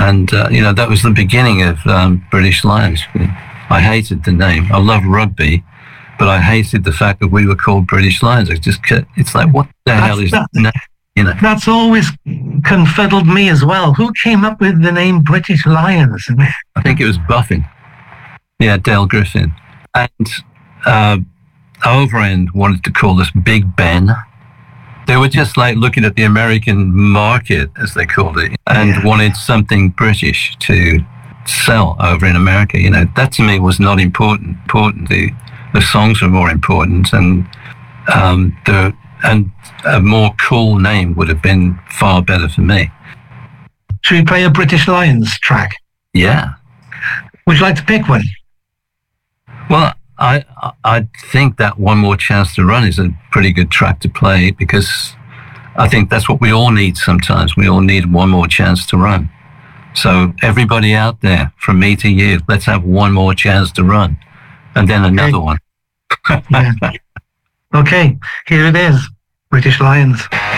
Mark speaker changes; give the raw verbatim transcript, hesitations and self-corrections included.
Speaker 1: And, uh, you know, that was the beginning of um, British Lions. I hated the name. I love rugby, but I hated the fact that we were called British Lions. I just, it's like, what the
Speaker 2: that's,
Speaker 1: hell is that?
Speaker 2: You know? That's always confuddled me as well. Who came up with the name British Lions?
Speaker 1: I think it was Buffin. Yeah, Dale Griffin. And uh, Overend wanted to call us Big Ben. They were just like looking at the American market, as they called it, and yeah. wanted something British to sell over in America. You know, that to me was not important. Important. The the songs were more important, and um, the and a more cool name would have been far better for me.
Speaker 2: Should we play a British Lions track?
Speaker 1: Yeah.
Speaker 2: Would you like to pick one?
Speaker 1: Well, I I think that One More Chance to Run is a pretty good track to play, because I think that's what we all need sometimes. We all need one more chance to run. So everybody out there, from me to you, let's have one more chance to run. And then another
Speaker 2: okay.
Speaker 1: one.
Speaker 2: Yeah. Okay, here it is, British Lions.